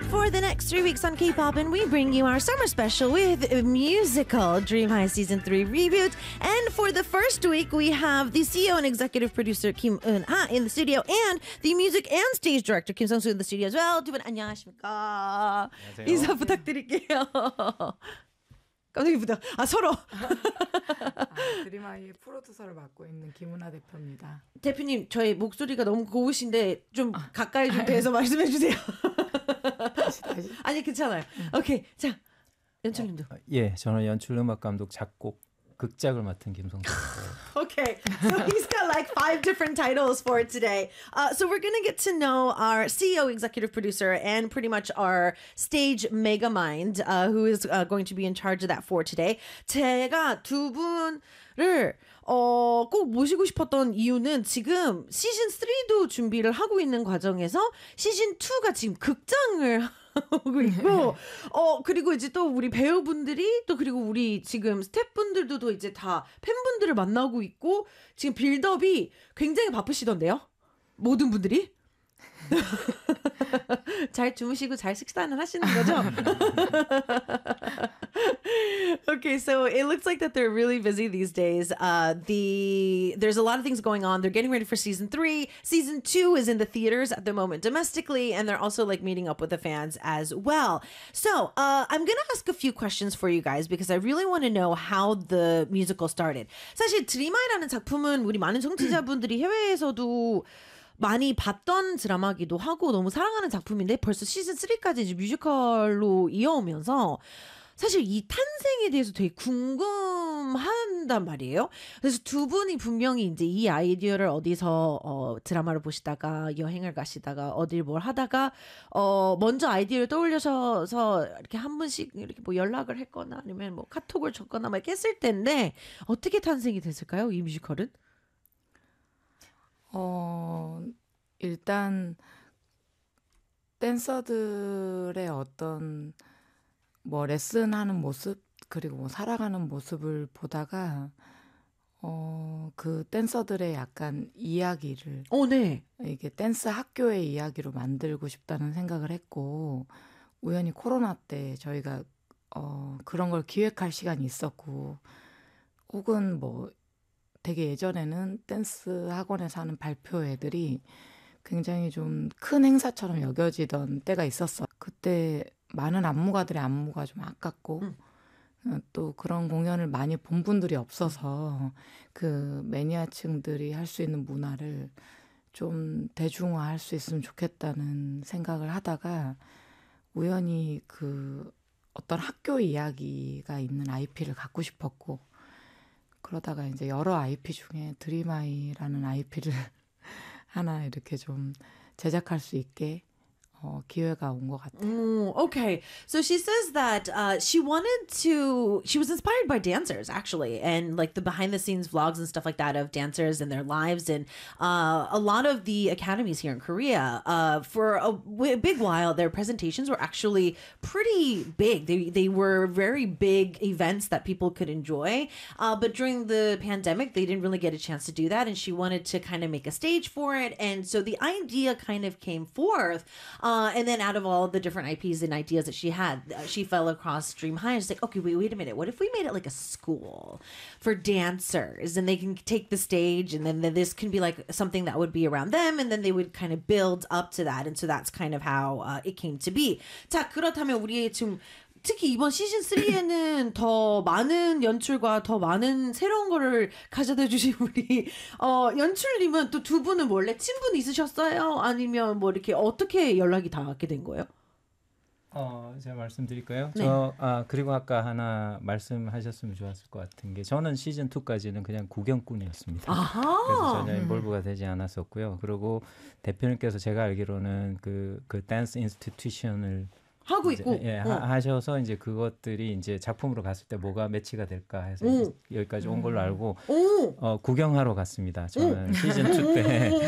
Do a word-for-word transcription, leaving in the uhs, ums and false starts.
For the next three weeks on K-pop, and we bring you our summer special with a musical Dream High Season three reboot. And for the first week, we have the C E O and executive producer Kim Eun-ha in the studio, and the music and stage director Kim Sung-soo in the studio as well. 두 분 안녕하십니까? 안녕하세요. 인사 부탁드릴게요. 깜짝이야 부탁. 아 서로. 아, 드림하이의 프로듀서를 맡고 있는 김은하 대표입니다. 대표님, 저희 목소리가 너무 고우신데 좀 아, 가까이 좀 대서 말씀해 주세요. 다시 다시. 아니 괜찮아요. 응. 오케이, 자 연출님도. 어, 예, 저는 연출, 음악 감독, 작곡, 극작을 맡은 김성수. Okay, so he's got like five different titles for today. Uh, so we're gonna get to know our C E O, executive producer, and pretty much our stage mega mind, uh, who is uh, going to be in charge of that for today. 제가 두 분을 어, 꼭 모시고 싶었던 이유는 지금 시즌 삼도 준비를 하고 있는 과정에서 시즌 이가 지금 극장을 하고 있고, 어, 그리고 이제 또 우리 배우분들이 또 그리고 우리 지금 스태프분들도 또 이제 다 팬분들을 만나고 있고, 지금 빌드업이 굉장히 바쁘시던데요? 모든 분들이? 잘 주무시고 잘 식사는 하시는 거죠? Okay, so it looks like that they're really busy these days. Uh, the there's a lot of things going on. They're getting ready for season three. Season two is in the theaters at the moment domestically, and they're also like meeting up with the fans as well. So uh, I'm gonna ask a few questions for you guys because I really want to know how the musical started. 사실 드림아이라는 작품은 우리 많은 청취자분들이 해외에서도 많이 봤던 드라마기도 하고 너무 사랑하는 작품인데 벌써 시즌 삼까지 이제 뮤지컬로 이어오면서 사실 이 탄생에 대해서 되게 궁금한단 말이에요. 그래서 두 분이 분명히 이제 이 아이디어를 어디서 어, 드라마를 보시다가 여행을 가시다가 어딜 뭘 하다가 어, 먼저 아이디어를 떠올려서 이렇게 한 분씩 이렇게 뭐 연락을 했거나 아니면 뭐 카톡을 줬거나 막 이렇게 했을 텐데 어떻게 탄생이 됐을까요? 이 뮤지컬은? 어, 일단 댄서들의 어떤 뭐 레슨하는 모습 그리고 뭐 살아가는 모습을 보다가 어, 그 댄서들의 약간 이야기를 어, 네. 이게 댄스 학교의 이야기로 만들고 싶다는 생각을 했고 우연히 코로나 때 저희가 어, 그런 걸 기획할 시간이 있었고 혹은 뭐 되게 예전에는 댄스 학원에서 하는 발표회들이 굉장히 좀 큰 행사처럼 여겨지던 때가 있었어요. 그때 많은 안무가들의 안무가 좀 아깝고 음. 또 그런 공연을 많이 본 분들이 없어서 그 매니아층들이 할 수 있는 문화를 좀 대중화할 수 있으면 좋겠다는 생각을 하다가 우연히 그 어떤 학교 이야기가 있는 아이피를 갖고 싶었고 그러다가 이제 여러 아이피 중에 드림아이라는 아이피를 하나 이렇게 좀 제작할 수 있게 어, 기회가 온 것 같아요. Mm, okay. So she says that uh, she wanted to, she was inspired by dancers actually, and like the behind the scenes vlogs and stuff like that of dancers and their lives. And uh, a lot of the academies here in Korea, uh, for a, w- a big while, their presentations were actually pretty big. They, they were very big events that people could enjoy. Uh, but during the pandemic, they didn't really get a chance to do that. And she wanted to kind of make a stage for it. And so the idea kind of came forth. Uh, and then out of all the different I Ps and ideas that she had, uh, she fell across Dream High. And she's like, okay, wait, wait a minute. What if we made it like a school for dancers and they can take the stage and then this can be like something that would be around them and then they would kind of build up to that. And so that's kind of how uh, it came to be. 자, 그렇다면 우리 지금 특히 이번 시즌 삼에는 더 많은 연출과 더 많은 새로운 거를 가져다 주신 우리 어, 연출님은 또 두 분은 원래 친분 있으셨어요? 아니면 뭐 이렇게 어떻게 연락이 닿게 된 거예요? 어, 제가 말씀드릴까요? 네. 저 아, 그리고 아까 하나 말씀하셨으면 좋았을 것 같은 게 저는 시즌 이까지는 그냥 구경꾼이었습니다. 아하. 그래서 전혀 인볼브가 되지 않았었고요. 그리고 대표님께서 제가 알기로는 그, 그 댄스 인스티튜션을 하고 이제, 있고. 예, 어. 하, 하셔서 이제 그것들이 이제 작품으로 갔을 때 뭐가 매치가 될까 해서 오. 여기까지 온 걸로 알고 오. 어, 구경하러 갔습니다. 저는 시즌 이 때